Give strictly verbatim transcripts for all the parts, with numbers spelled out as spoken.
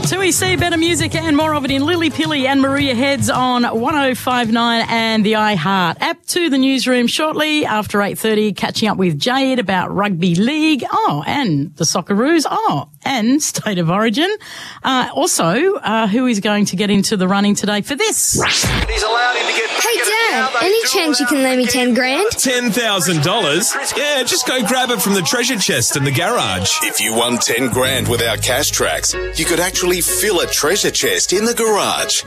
two E C, better music and more of it in Lily Pilly and Maria Heads on one oh five point nine and the iHeart app. To the newsroom shortly after eight thirty, catching up with Jade about rugby league. Oh, and the Socceroos. Oh, and State of Origin. Uh, also, uh, who is going to get into the running today for this? He's allowed him to get Hey, Dad, any chance you can lend me ten grand? ten thousand dollars? Yeah, just go grab it from the treasure chest in the garage. If you won ten grand with our cash tracks, you could actually fill a treasure chest in the garage.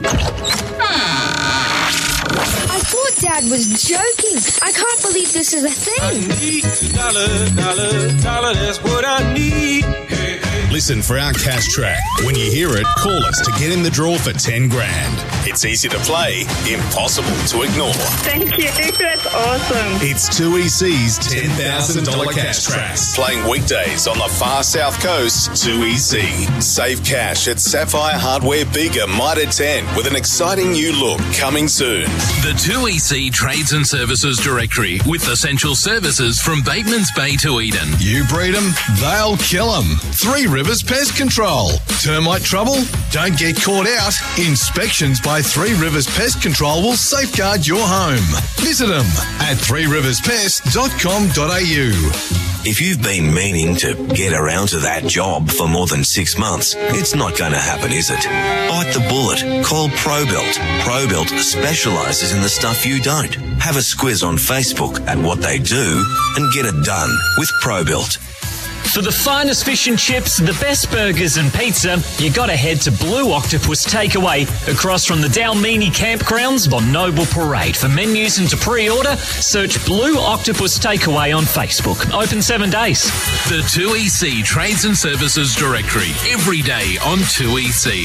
I thought Dad was joking. I can't believe this is a thing. I need a dollar, dollar, dollar, that's what I need. Hey, hey. Listen for our cash track. When you hear it, call us to get in the draw for ten grand. It's easy to play, impossible to ignore. Thank you. That's awesome. It's two E C's ten thousand dollars cash tracks. Playing weekdays on the far south coast, two E C. Save cash at Sapphire Hardware Bega Mitre ten with an exciting new look coming soon. The two E C Trades and Services Directory with essential services from Bateman's Bay to Eden. You breed them, they'll kill them. Three Rivers Pest Control. Termite trouble? Don't get caught out. Inspections by Three Rivers Pest Control will safeguard your home. Visit them at three rivers pest dot com dot a u. If you've been meaning to get around to that job for more than six months, it's not going to happen, is it? Bite the bullet. Call ProBuilt. ProBuilt specialises in the stuff you don't. Have a squiz on Facebook at what they do and get it done with ProBuilt. For the finest fish and chips, the best burgers and pizza, you got to head to Blue Octopus Takeaway across from the Dalmini Campgrounds on Noble Parade. For menus and to pre-order, search Blue Octopus Takeaway on Facebook. Open seven days. The two E C Trades and Services Directory. Every day on two E C.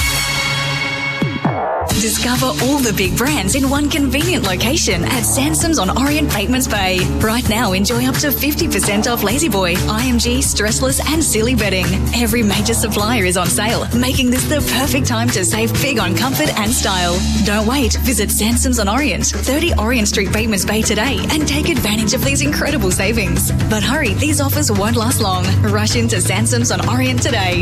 Discover all the big brands in one convenient location at Sansom's on Orient Bateman's Bay. Right now, enjoy up to fifty percent off La-Z-Boy, I M G, Stressless and Silly Bedding. Every major supplier is on sale, making this the perfect time to save big on comfort and style. Don't wait. Visit Sansom's on Orient, thirty Orient Street, Bateman's Bay today and take advantage of these incredible savings. But hurry, these offers won't last long. Rush into Sansom's on Orient today.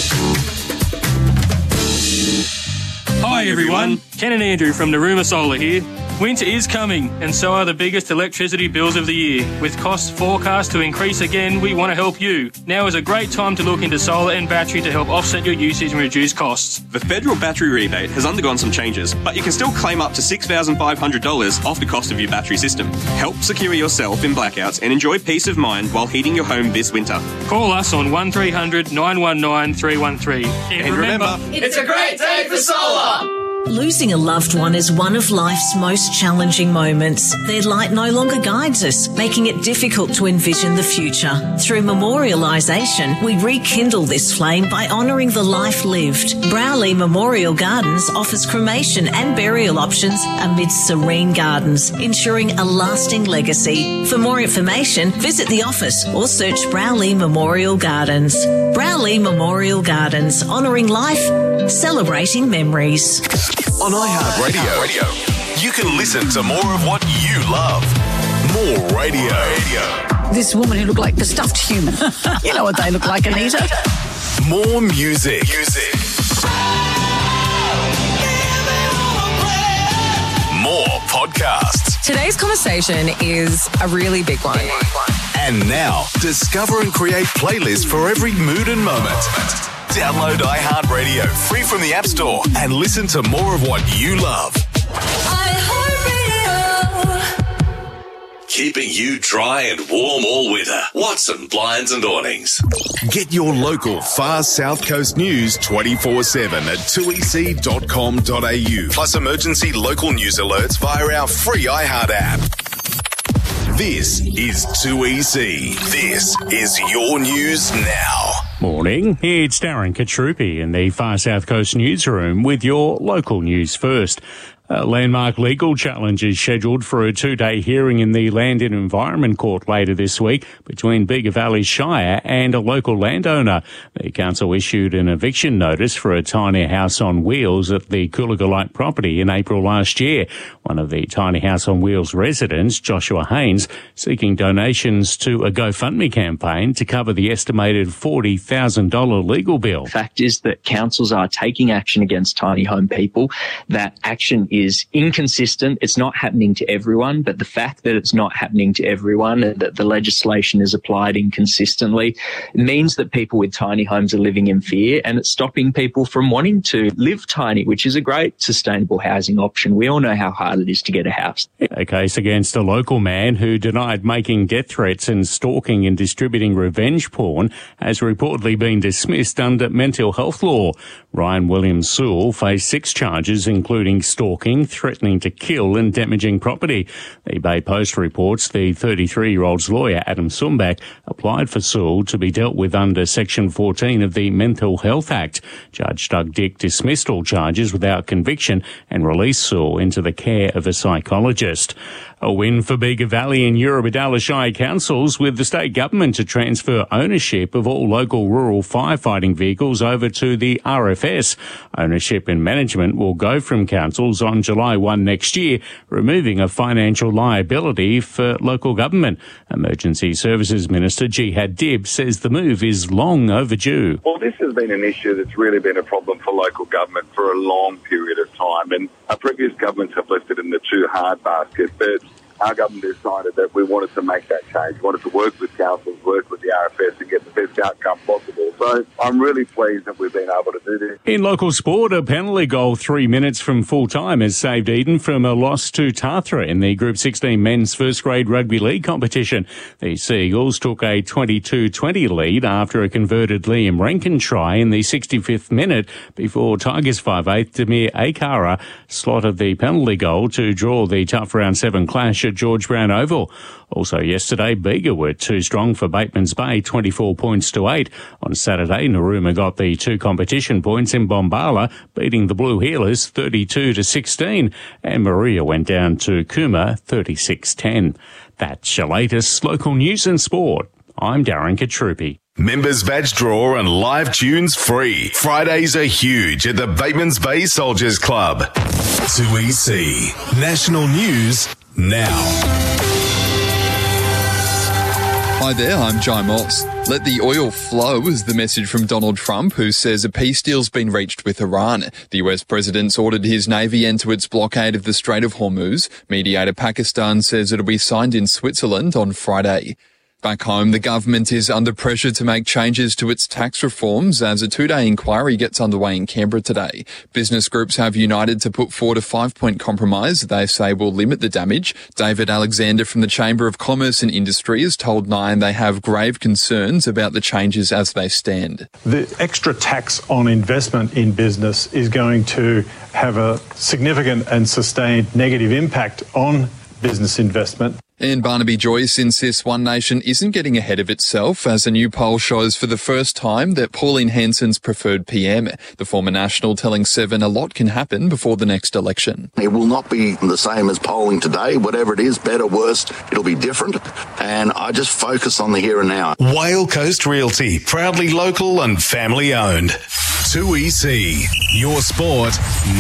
Hi everyone, Ken and Andrew from Naruma Solar here. Winter is coming, and so are the biggest electricity bills of the year. With costs forecast to increase again, we want to help you. Now is a great time to look into solar and battery to help offset your usage and reduce costs. The federal battery rebate has undergone some changes, but you can still claim up to six thousand five hundred dollars off the cost of your battery system. Help secure yourself in blackouts and enjoy peace of mind while heating your home this winter. Call us on one three hundred nine one nine three one three. And, and remember, remember, it's a great day for solar! Losing a loved one is one of life's most challenging moments. Their light no longer guides us, making it difficult to envision the future. Through memorialisation, we rekindle this flame by honouring the life lived. Browley Memorial Gardens offers cremation and burial options amidst serene gardens, ensuring a lasting legacy. For more information, visit the office or search Browley Memorial Gardens. Browley Memorial Gardens, honouring life, celebrating memories. On iHeartRadio, Radio, you can listen to more of what you love. More radio. radio. This woman who looked like the stuffed human. You know what they look like, Anita. More music. Music. More podcasts. Today's conversation is a really big one. And now, discover and create playlists for every mood and moment. Download iHeartRadio free from the App Store and listen to more of what you love. Keeping you dry and warm all winter. Watson Blinds and Awnings. Get your local far south coast news twenty-four seven at two e c dot com dot a u. Plus emergency local news alerts via our free iHeart app. This is two E C. This is your news now. Morning, it's Darren Katrupi in the Far South Coast newsroom with your local news first. A landmark legal challenge is scheduled for a two-day hearing in the Land and Environment Court later this week between Bega Valley Shire and a local landowner. The council issued an eviction notice for a tiny house on wheels at the Coolagolite property in April last year. One of the tiny house on wheels residents, Joshua Haynes, seeking donations to a GoFundMe campaign to cover the estimated forty thousand dollars legal bill. The fact is that councils are taking action against tiny home people. That action is is inconsistent. It's not happening to everyone, but the fact that it's not happening to everyone and that the legislation is applied inconsistently means that people with tiny homes are living in fear, and it's stopping people from wanting to live tiny, which is a great sustainable housing option. We all know how hard it is to get a house. A case against a local man who denied making death threats and stalking and distributing revenge porn has reportedly been dismissed under mental health law. Ryan Williams Sewell faced six charges, including stalking, threatening to kill and damaging property. The Bay Post reports the thirty-three-year-old's lawyer, Adam Sumbach, applied for Sewell to be dealt with under Section fourteen of the Mental Health Act. Judge Doug Dick dismissed all charges without conviction and released Sewell into the care of a psychologist. A win for Bega Valley and Eurobodalla Shire councils, with the state government to transfer ownership of all local rural firefighting vehicles over to the R F S. Ownership and management will go from councils on July first next year, removing a financial liability for local government. Emergency Services Minister Jihad Dib says the move is long overdue. Well, this has been an issue that's really been a problem for local government for a long period of time, and our previous governments have left it in the too hard basket, but our government decided that we wanted to make that change. We wanted to work with councils, work with the R F S and get the best outcome possible. So I'm really pleased that we've been able to do this. In local sport, a penalty goal three minutes from full time has saved Eden from a loss to Tathra in the Group sixteen men's first grade rugby league competition. The Seagulls took a twenty-two twenty lead after a converted Liam Rankin try in the sixty-fifth minute before Tigers five eighth Demir Akara slotted the penalty goal to draw the tough round seven clash at George Brown Oval. Also yesterday, Bega were too strong for Bateman's Bay, twenty-four points to eight. On Saturday, Narooma got the two competition points in Bombala, beating the Blue Heelers thirty-two to sixteen, and Maria went down to Cooma thirty-six ten. That's your latest local news and sport. I'm Darren Katrupi. Members badge draw and live tunes free. Fridays are huge at the Bateman's Bay Soldiers Club. two E C National News now. Hi there, I'm Jai Moss. Let the oil flow is the message from Donald Trump, who says a peace deal's been reached with Iran. The U S president's ordered his navy end to its blockade of the Strait of Hormuz. Mediator Pakistan says it'll be signed in Switzerland on Friday. Back home, the government is under pressure to make changes to its tax reforms as a two-day inquiry gets underway in Canberra today. Business groups have united to put forward a five-point compromise they say will limit the damage. David Alexander from the Chamber of Commerce and Industry has told Nine they have grave concerns about the changes as they stand. The extra tax on investment in business is going to have a significant and sustained negative impact on business investment. And Barnaby Joyce insists One Nation isn't getting ahead of itself, as a new poll shows for the first time that Pauline Hanson's preferred P M. The former National telling Seven a lot can happen before the next election. It will not be the same as polling today. Whatever it is, better, worse, it'll be different. And I just focus on the here and now. Whale Coast Realty, proudly local and family owned. two E C, your sport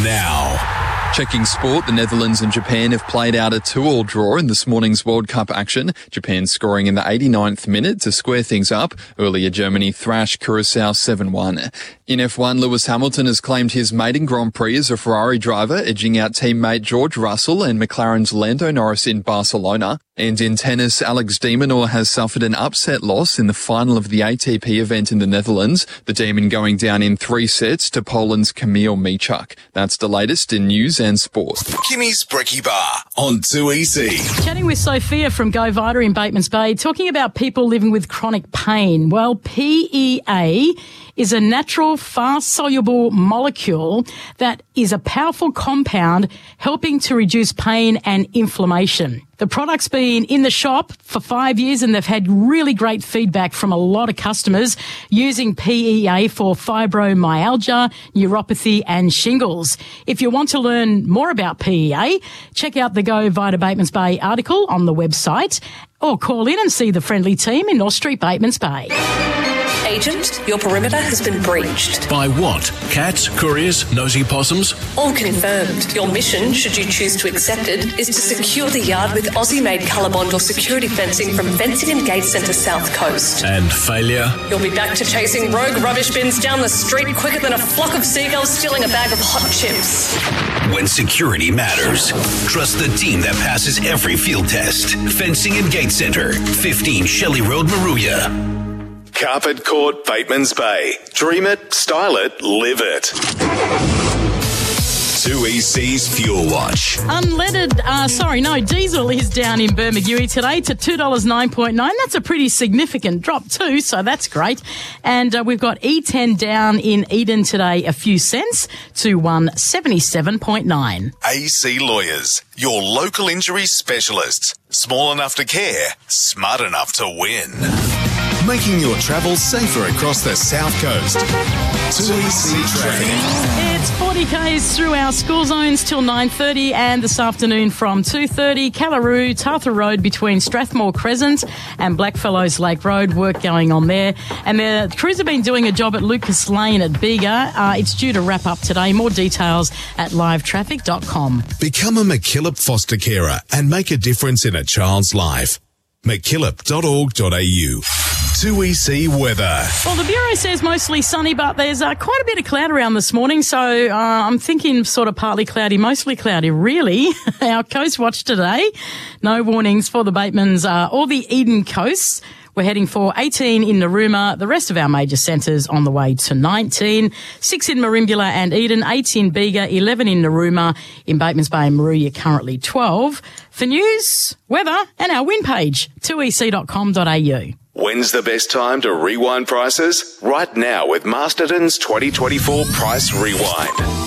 now. Checking sport, the Netherlands and Japan have played out a two-all draw in this morning's World Cup action. Japan scoring in the eighty-ninth minute to square things up. Earlier, Germany thrashed Curacao seven one. In F one, Lewis Hamilton has claimed his maiden Grand Prix as a Ferrari driver, edging out teammate George Russell and McLaren's Lando Norris in Barcelona. And in tennis, Alex de Minaur has suffered an upset loss in the final of the A T P event in the Netherlands. The Demon going down in three sets to Poland's Kamil Michuk. That's the latest in news and sport. Kimmy's Brekkie Bar on two E C. Chatting with Sophia from Go Vita in Bateman's Bay, talking about people living with chronic pain. Well, P E A is a natural, fast-soluble molecule that is a powerful compound helping to reduce pain and inflammation. The product's been in the shop for five years and they've had really great feedback from a lot of customers using P E A for fibromyalgia, neuropathy and shingles. If you want to learn more about P E A, check out the Go Vita Batemans Bay article on the website or call in and see the friendly team in North Street, Batemans Bay. Agent, your perimeter has been breached. By what? Cats, couriers, nosy possums? All confirmed. Your mission, should you choose to accept it, is to secure the yard with Aussie-made Colorbond or security fencing from Fencing and Gate Centre South Coast. And failure? You'll be back to chasing rogue rubbish bins down the street quicker than a flock of seagulls stealing a bag of hot chips. When security matters, trust the team that passes every field test. Fencing and Gate Centre, fifteen Shelley Road, Maruya. Carpet Court, Batemans Bay. Dream it, style it, live it. two E C's Fuel Watch. Unleaded, uh, sorry, no, diesel is down in Bermagui today to two dollars nine point nine. That's a pretty significant drop too, so that's great. And uh, we've got E ten down in Eden today a few cents to one seventy-seven point nine. A C Lawyers, your local injury specialists. Small enough to care, smart enough to win. Making your travel safer across the South Coast. two E C Traffic. It's forty kays through our school zones till nine thirty and this afternoon from two thirty. Callaroo, Tarthur Road between Strathmore Crescent and Blackfellows Lake Road. Work going on there. And the crews have been doing a job at Lucas Lane at Bega. Uh, it's due to wrap up today. More details at live traffic dot com. Become a McKillop foster carer and make a difference in a child's life. mckillop dot org dot a u. two E C weather. Well, the Bureau says mostly sunny, but there's uh, quite a bit of cloud around this morning, so uh, I'm thinking sort of partly cloudy, mostly cloudy, really. Our Coast Watch today, no warnings for the Batemans uh, or the Eden coasts. We're heading for eighteen in Narooma, the rest of our major centres on the way to nineteen. six in Merimbula and Eden, eight in Bega, eleven in Narooma, in Batemans Bay and Maruya currently twelve. For news, weather and our win page, two e c dot com dot a u. When's the best time to rewind prices? Right now with Masterton's twenty twenty-four Price Rewind.